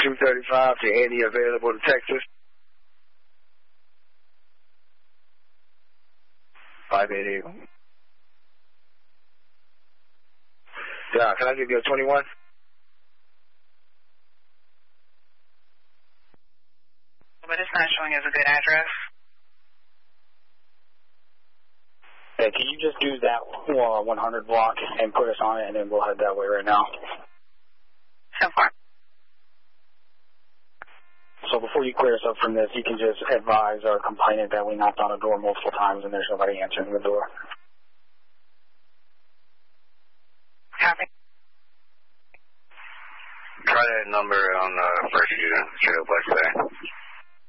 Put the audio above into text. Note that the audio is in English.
235 to any available detectives. 588. Yeah, can I give you a 21? But it's not showing as a good address. Hey, can you just do that 100 block and put us on it, and then we'll head that way right now. So far. So before you clear us up from this, you can just advise our complainant that we knocked on the door multiple times and there's nobody answering the door. Copy. Try that number on the first unit, straight up West Bay.